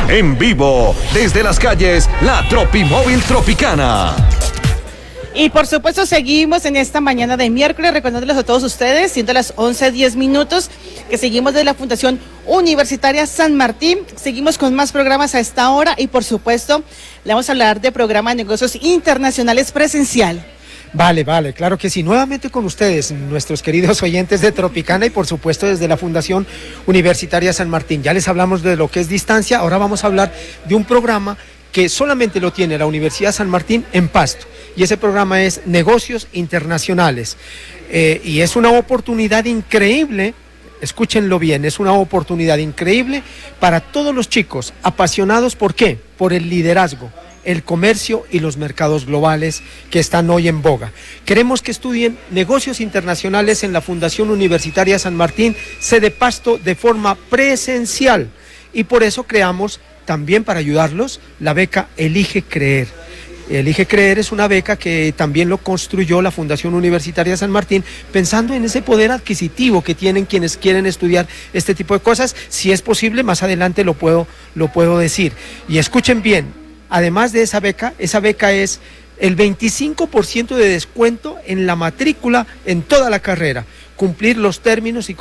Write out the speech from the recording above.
En vivo, desde las calles, la Tropimóvil Tropicana. Y por supuesto seguimos en esta mañana de miércoles, recordándoles a todos ustedes, siendo las 11:10, que seguimos desde la Fundación Universitaria San Martín. Seguimos con más programas a esta hora y por supuesto le vamos a hablar de programa de negocios internacionales presencial. Vale, claro que sí. Nuevamente con ustedes, nuestros queridos oyentes de Tropicana y por supuesto desde la Fundación Universitaria San Martín. Ya les hablamos de lo que es distancia, ahora vamos a hablar de un programa que solamente lo tiene la Universidad San Martín en Pasto. Y ese programa es Negocios Internacionales. Y es una oportunidad increíble, escúchenlo bien, es una oportunidad increíble para todos los chicos apasionados, ¿por qué? Por el liderazgo, el comercio y los mercados globales que están hoy en boga. Queremos que estudien negocios internacionales en la Fundación Universitaria San Martín, sede Pasto, de forma presencial. Y por eso creamos, también para ayudarlos, la beca Elige Creer. Elige Creer es una beca que también lo construyó la Fundación Universitaria San Martín, pensando en ese poder adquisitivo que tienen quienes quieren estudiar este tipo de cosas. Si es posible, más adelante lo puedo decir. Y escuchen bien, además de esa beca es el 25% de descuento en la matrícula en toda la carrera, cumplir los términos y